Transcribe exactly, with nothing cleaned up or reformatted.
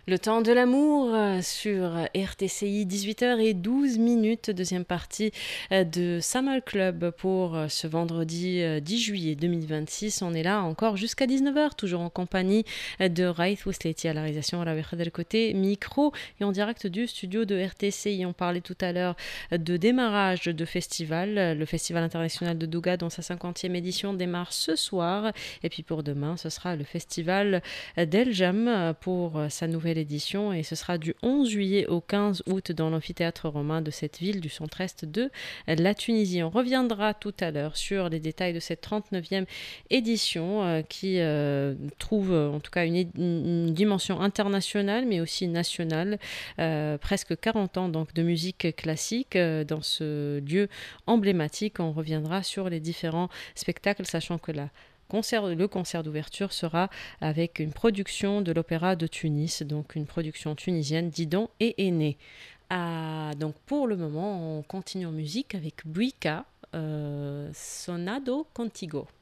Le temps de l'amour euh, sur R T C I, dix-huit heures douze minutes, deuxième partie euh, de Summer Club pour euh, ce vendredi euh, dix juillet deux mille vingt-six. On est là encore jusqu'à dix-neuf heures, toujours en compagnie euh, de Raith Ousleti à la réalisation, à la côté micro et en direct du studio de R T C I. On parlait tout à l'heure de démarrage de festival. Le Festival international de Douga, dont sa cinquantième édition, démarre ce soir. Et puis pour demain, ce sera le Festival d'El Jam pour sa nouvelle édition et ce sera du onze juillet au quinze août dans l'amphithéâtre romain de cette ville du centre-est de la Tunisie. On reviendra tout à l'heure sur les détails de cette trente-neuvième édition euh, qui euh, trouve euh, en tout cas une, une dimension internationale mais aussi nationale. Euh, presque quarante ans donc de musique classique euh, dans ce lieu emblématique. On reviendra sur les différents spectacles, sachant que la Concert, le concert d'ouverture sera avec une production de l'Opéra de Tunis, donc une production tunisienne, Didon et Aîné. Ah, donc pour le moment, on continue en musique avec Buika, euh, Sonado Contigo.